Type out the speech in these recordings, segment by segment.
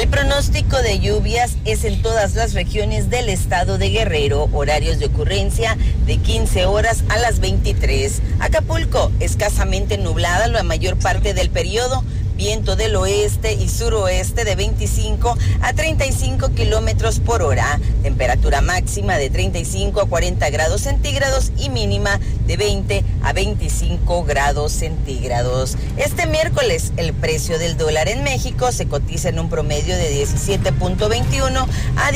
El pronóstico de lluvias es en todas las regiones del estado de Guerrero, horarios de ocurrencia de 15 horas a las 23. Acapulco, escasamente nublada la mayor parte del periodo, viento del oeste y suroeste de 25 a 35 kilómetros por hora, temperatura máxima de 35 a 40 grados centígrados y mínima de 20 a 25 grados centígrados. Este miércoles, el precio del dólar en México se cotiza en un promedio de 17.21 a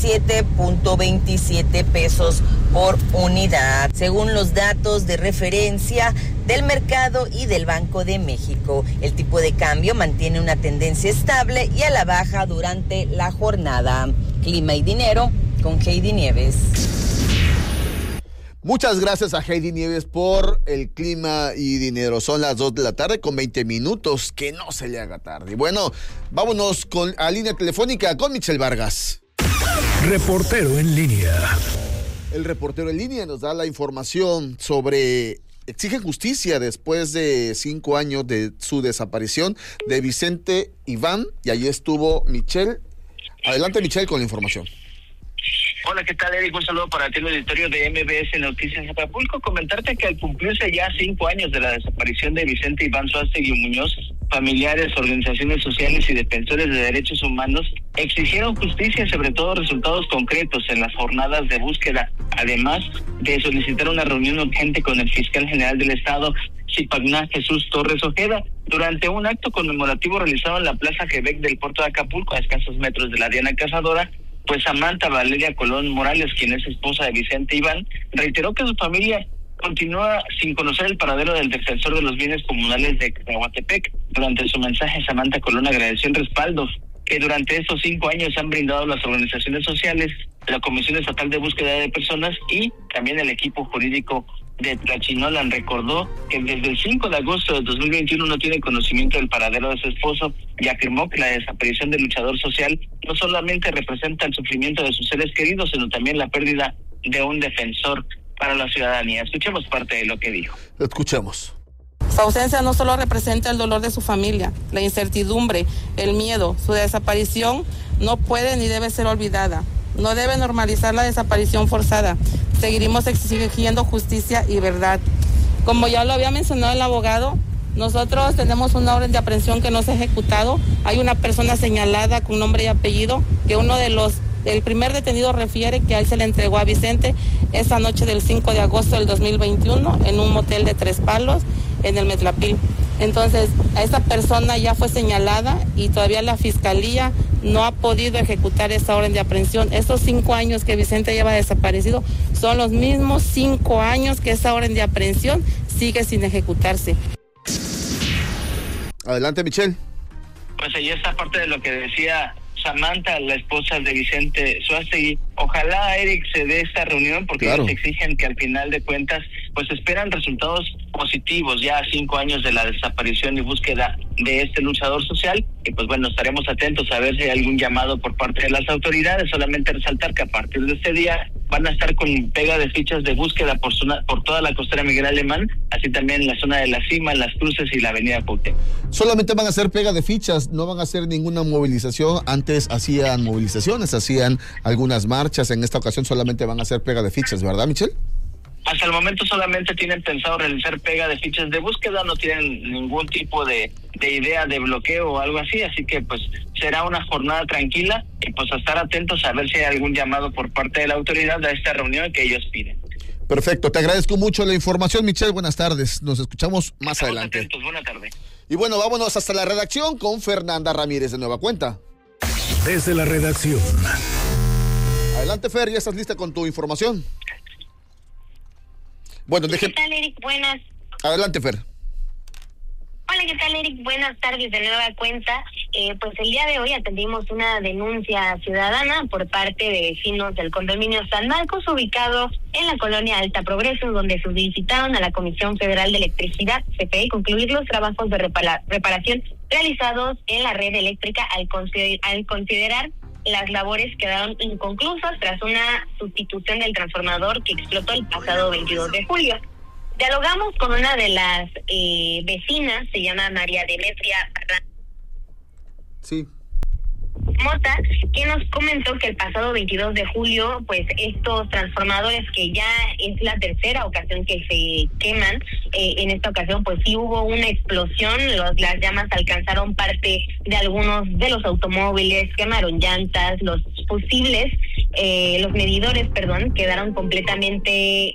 17.27 pesos por unidad, según los datos de referencia del mercado y del Banco de México. El tipo de cambio mantiene una tendencia estable y a la baja durante la jornada. Clima y dinero con Heidi Nieves. Muchas gracias a Heidi Nieves por el clima y dinero. Son las 2 de la tarde con 20 minutos. Que no se le haga tarde. Y bueno, vámonos a línea telefónica con Michelle Vargas. Reportero en línea. El reportero en línea nos da la información sobre... Exigen justicia después de 5 años de su desaparición de Vicente Iván, y allí estuvo Michelle. Adelante, Michelle, con la información. Hola, ¿qué tal, Eric? Un saludo para ti, el auditorio de MBS Noticias Acapulco. Comentarte que al cumplirse ya 5 años de la desaparición de Vicente Iván Suástegui Muñoz, familiares, organizaciones sociales y defensores de derechos humanos exigieron justicia y sobre todo resultados concretos en las jornadas de búsqueda, además de solicitar una reunión urgente con el fiscal general del estado, Zipagná Jesús Torres Ojeda, durante un acto conmemorativo realizado en la Plaza Quebec del puerto de Acapulco, a escasos metros de la Diana Cazadora. Pues Samantha Valeria Colón Morales, quien es esposa de Vicente Iván, reiteró que su familia continúa sin conocer el paradero del defensor de los bienes comunales de Cacahuatepec. Durante su mensaje, Samantha Colón agradeció el respaldo que durante estos 5 años han brindado las organizaciones sociales, la Comisión Estatal de Búsqueda de Personas y también el equipo jurídico de Tlachinolan. Recordó que desde el 5 de agosto de 2021 no tiene conocimiento del paradero de su esposo y afirmó que la desaparición del luchador social no solamente representa el sufrimiento de sus seres queridos, sino también la pérdida de un defensor para la ciudadanía. Escuchemos parte de lo que dijo. Escuchemos. Su ausencia no solo representa el dolor de su familia, la incertidumbre, el miedo. Su desaparición no puede ni debe ser olvidada. No debe normalizar la desaparición forzada. Seguiremos exigiendo justicia y verdad. Como ya lo había mencionado el abogado, nosotros tenemos una orden de aprehensión que no se ha ejecutado. Hay una persona señalada con nombre y apellido que el primer detenido refiere que a él se le entregó a Vicente esa noche del 5 de agosto del 2021 en un motel de Tres Palos en el Metlapil. Entonces, a esa persona ya fue señalada y todavía la fiscalía no ha podido ejecutar esa orden de aprehensión. Estos 5 años que Vicente lleva desaparecido son los mismos 5 años que esa orden de aprehensión sigue sin ejecutarse. Adelante, Michelle. Pues ahí está parte de lo que decía Samantha, la esposa de Vicente Suástegui. Ojalá, Eric, se dé esta reunión porque claro, ellos exigen que al final de cuentas pues esperan resultados positivos ya a 5 años de la desaparición y búsqueda de este luchador social. Y pues bueno, estaremos atentos a ver si hay algún llamado por parte de las autoridades. Solamente resaltar que a partir de este día van a estar con pega de fichas de búsqueda por toda la costera Miguel Alemán, así también en la zona de La Cima, Las Cruces y la avenida Cuauhtémoc. Solamente van a hacer pega de fichas, no van a hacer ninguna movilización. Antes hacían movilizaciones, hacían algunas marchas. En esta ocasión solamente van a hacer pega de fichas, ¿verdad, Michelle? Hasta el momento solamente tienen pensado realizar pega de fichas de búsqueda, no tienen ningún tipo de idea de bloqueo o algo así que pues será una jornada tranquila y pues a estar atentos a ver si hay algún llamado por parte de la autoridad a esta reunión que ellos piden. Perfecto, te agradezco mucho la información, Michelle, buenas tardes, nos escuchamos más adelante. Atentos, buena tarde. Y bueno, vámonos hasta la redacción con Fernanda Ramírez de Nueva Cuenta. Desde la redacción. Adelante, Fer, ¿ya estás lista con tu información? Bueno, ¿Qué tal, Eric? Buenas. Adelante, Fer. Hola, ¿qué tal, Eric? Buenas tardes de Nueva Cuenta. Pues el día de hoy atendimos una denuncia ciudadana por parte de vecinos del condominio San Marcos, ubicado en la colonia Alta Progreso, donde solicitaron a la Comisión Federal de Electricidad, CFE, concluir los trabajos de reparación realizados en la red eléctrica al considerar las labores quedaron inconclusas tras una sustitución del transformador que explotó el pasado 22 de julio. Dialogamos con una de las vecinas, se llama María Demetria Barrantes. Sí. Mota, que nos comentó que el pasado 22 de julio, pues estos transformadores, que ya es la tercera ocasión que se queman, en esta ocasión pues sí hubo una explosión, las llamas alcanzaron parte de algunos de los automóviles, quemaron llantas, los medidores, quedaron completamente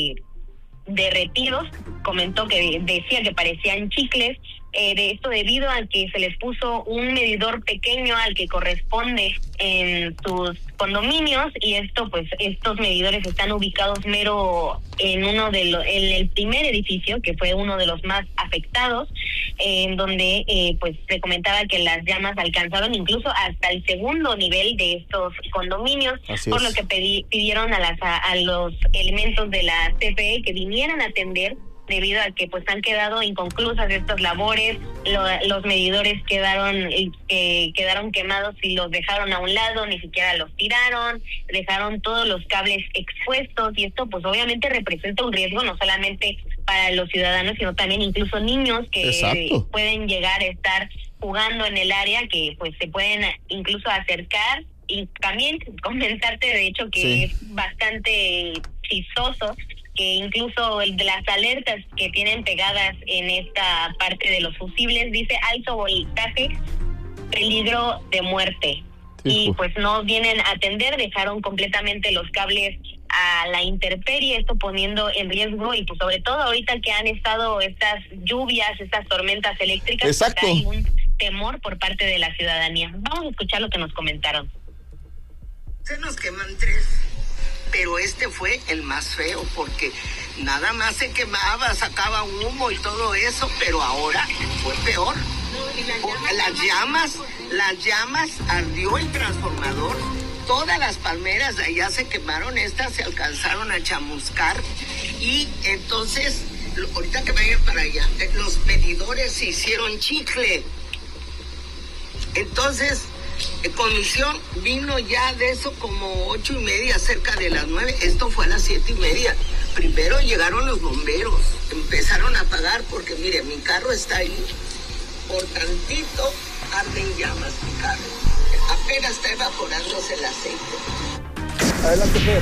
derretidos. Comentó que decía que parecían chicles, de esto debido a que se les puso un medidor pequeño al que corresponde en sus condominios, y esto pues estos medidores están ubicados mero en en el primer edificio, que fue uno de los más afectados, en donde pues se comentaba que las llamas alcanzaron incluso hasta el segundo nivel de estos condominios. Por lo que pidieron a los elementos de la CFE que vinieran a atender, debido a que pues han quedado inconclusas estas labores. Los medidores quedaron quemados y los dejaron a un lado, ni siquiera los tiraron, dejaron todos los cables expuestos, y esto pues obviamente representa un riesgo no solamente para los ciudadanos, sino también incluso niños que pueden llegar a estar jugando en el área, que pues se pueden incluso acercar. Y también comentarte de hecho que es bastante chistoso que incluso de las alertas que tienen pegadas en esta parte de los fusibles dice alto voltaje, peligro de muerte. Y pues no vienen a atender, dejaron completamente los cables a la intemperie, esto poniendo en riesgo, y pues sobre todo ahorita que han estado estas lluvias, estas tormentas eléctricas, pues hay un temor por parte de la ciudadanía. Vamos a escuchar lo que nos comentaron. Se nos queman 3, pero este fue el más feo porque nada más se quemaba, sacaba humo y todo eso, pero ahora fue peor. Porque las llamas ardió el transformador, todas las palmeras de allá se quemaron, estas se alcanzaron a chamuscar, y entonces, ahorita que vayan para allá, los medidores se hicieron chicle. Entonces, comisión vino ya de eso como 8:30, cerca de las 9. Esto fue a las 7:30. Primero llegaron los bomberos, empezaron a apagar porque mire, mi carro está ahí. Por tantito arden llamas mi carro. Apenas está evaporándose el aceite. Adelante, Fer.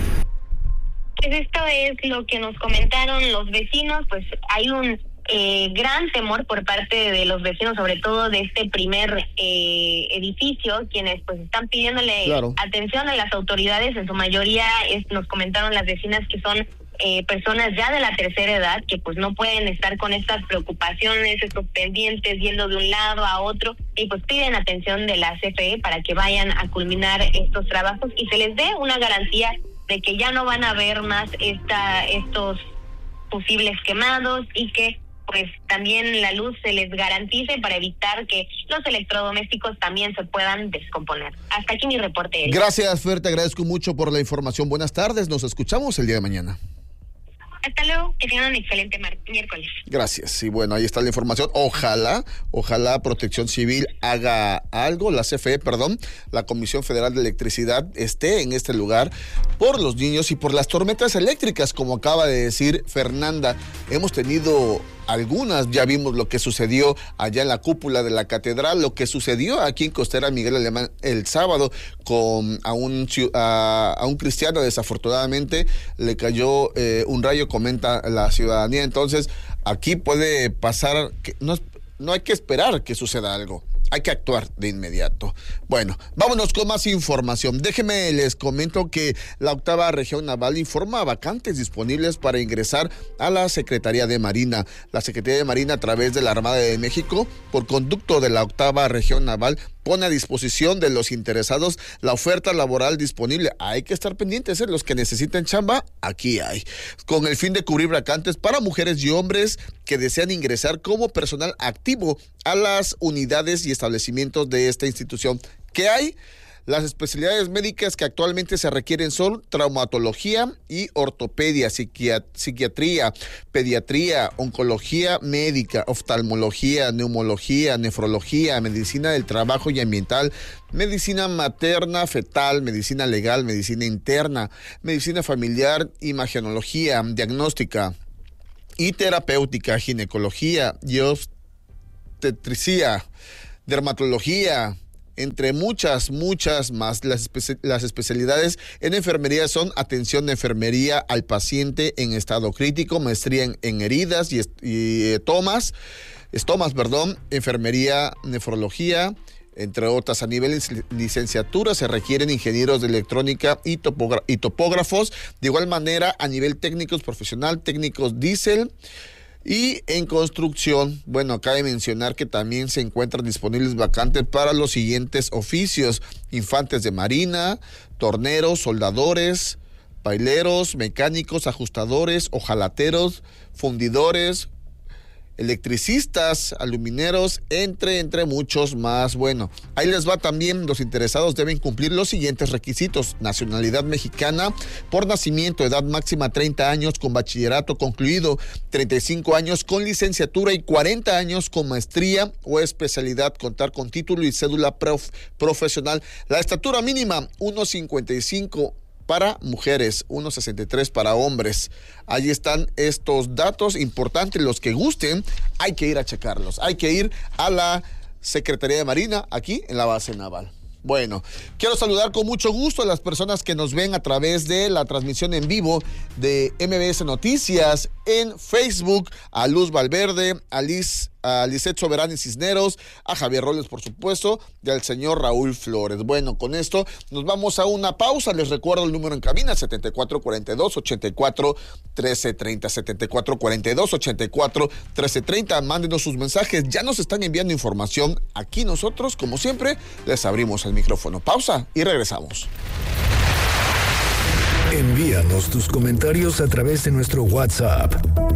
Pues esto es lo que nos comentaron los vecinos. Pues hay un gran temor por parte de los vecinos, sobre todo de este primer edificio, quienes pues están pidiéndole atención a las autoridades. En su mayoría nos comentaron las vecinas que son personas ya de la tercera edad, que pues no pueden estar con estas preocupaciones, estos pendientes, yendo de un lado a otro, y pues piden atención de la CFE para que vayan a culminar estos trabajos y se les dé una garantía de que ya no van a haber más estos fusibles quemados, y que pues también la luz se les garantice para evitar que los electrodomésticos también se puedan descomponer. Hasta aquí mi reporte, Eric. Gracias, Fer, te agradezco mucho por la información. Buenas tardes, nos escuchamos el día de mañana. Hasta luego, que tengan un excelente miércoles. Gracias. Y bueno, ahí está la información. Ojalá Protección Civil haga algo, la CFE, la Comisión Federal de Electricidad esté en este lugar por los niños y por las tormentas eléctricas, como acaba de decir Fernanda. Hemos tenido algunas, ya vimos lo que sucedió allá en la cúpula de la catedral, lo que sucedió aquí en Costera Miguel Alemán el sábado a un cristiano. Desafortunadamente le cayó un rayo, comenta la ciudadanía. Entonces aquí puede pasar, que no hay que esperar que suceda algo, hay que actuar de inmediato. Bueno, vámonos con más información. Déjenme les comento que la 8ª Región Naval informa vacantes disponibles para ingresar a la Secretaría de Marina. La Secretaría de Marina, a través de la Armada de México, por conducto de la 8ª Región Naval, pone a disposición de los interesados la oferta laboral disponible. Hay que estar pendientes, los que necesiten chamba, aquí hay. Con el fin de cubrir vacantes para mujeres y hombres que desean ingresar como personal activo a las unidades y establecimientos de esta institución. ¿Qué hay? Las especialidades médicas que actualmente se requieren son traumatología y ortopedia, psiquiatría, pediatría, oncología médica, oftalmología, neumología, nefrología, medicina del trabajo y ambiental, medicina materna, fetal, medicina legal, medicina interna, medicina familiar, imagenología, diagnóstica y terapéutica, ginecología y obstetricia, dermatología, entre muchas más. Las especialidades en enfermería son atención de enfermería al paciente en estado crítico, maestría en heridas y estomas, enfermería, nefrología, entre otras. A nivel de licenciatura se requieren ingenieros de electrónica y topógrafos. De igual manera, a nivel técnicos profesional, técnicos diésel. Y en construcción, bueno, cabe mencionar que también se encuentran disponibles vacantes para los siguientes oficios: infantes de marina, torneros, soldadores, baileros, mecánicos, ajustadores, hojalateros, fundidores, electricistas, alumineros, entre muchos más. Bueno, ahí les va también. Los interesados deben cumplir los siguientes requisitos: nacionalidad mexicana por nacimiento, edad máxima 30 años con bachillerato concluido, 35 años con licenciatura y 40 años con maestría o especialidad, contar con título y cédula profesional. La estatura mínima 1.55 para mujeres, 1.63 para hombres. Ahí están estos datos importantes. Los que gusten, hay que ir a checarlos. Hay que ir a la Secretaría de Marina, aquí en la base naval. Bueno, quiero saludar con mucho gusto a las personas que nos ven a través de la transmisión en vivo de MBS Noticias en Facebook, a Luz Valverde, a Lisette Soberani Cisneros, a Javier Robles, por supuesto, y al señor Raúl Flores. Bueno, con esto nos vamos a una pausa. Les recuerdo el número en cabina: 7442-84-1330, 7442-84-1330. Mándenos sus mensajes. Ya nos están enviando información. Aquí nosotros, como siempre, les abrimos el micrófono. Pausa y regresamos. Envíanos tus comentarios a través de nuestro WhatsApp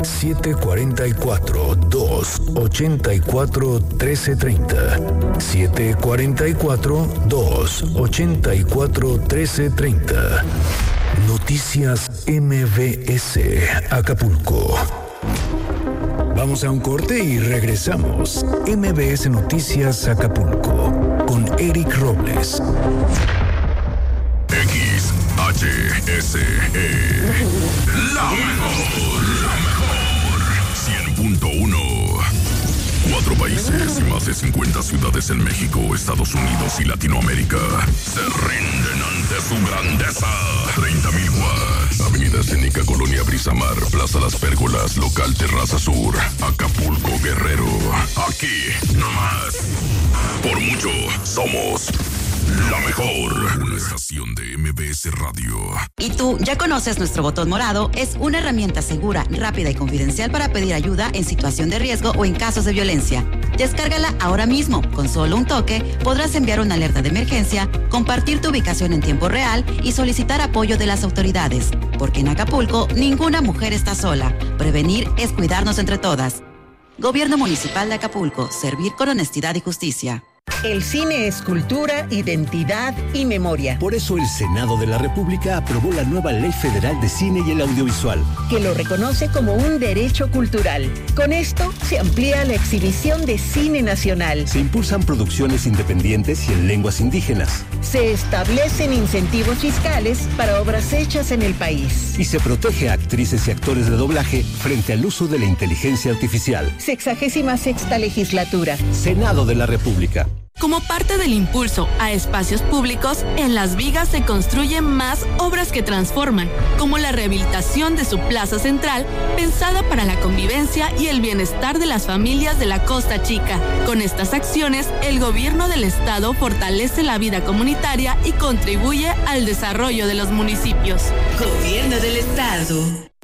744-284-1330. 744-284-1330. Noticias MBS Acapulco. Vamos a un corte y regresamos. MBS Noticias Acapulco con Eric Robles. XHSE, la mejor, 100.1. 4 países y más de 50 ciudades en México, Estados Unidos y Latinoamérica se rinden ante su grandeza. 30,000 watts. Avenida Escénica, Colonia Brisamar, Plaza Las Pérgolas, Local Terraza Sur, Acapulco, Guerrero. Aquí, nomás. Por mucho, somos la mejor. Una estación de MBS Radio. ¿Y tú ya conoces nuestro botón morado? Es una herramienta segura, rápida y confidencial para pedir ayuda en situación de riesgo o en casos de violencia. Descárgala ahora mismo. Con solo un toque podrás enviar una alerta de emergencia, compartir tu ubicación en tiempo real y solicitar apoyo de las autoridades. Porque en Acapulco ninguna mujer está sola. Prevenir es cuidarnos entre todas. Gobierno Municipal de Acapulco. Servir con honestidad y justicia. El cine es cultura, identidad y memoria. Por eso el Senado de la República aprobó la nueva Ley Federal de Cine y el Audiovisual, que lo reconoce como un derecho cultural. Con esto se amplía la exhibición de cine nacional. Se impulsan producciones independientes y en lenguas indígenas. Se establecen incentivos fiscales para obras hechas en el país. Y se protege a actrices y actores de doblaje frente al uso de la inteligencia artificial. 66ª legislatura. Senado de la República. Como parte del impulso a espacios públicos, en Las Vigas se construyen más obras que transforman, como la rehabilitación de su plaza central, pensada para la convivencia y el bienestar de las familias de la Costa Chica. Con estas acciones, el gobierno del estado fortalece la vida comunitaria y contribuye al desarrollo de los municipios. Gobierno del estado.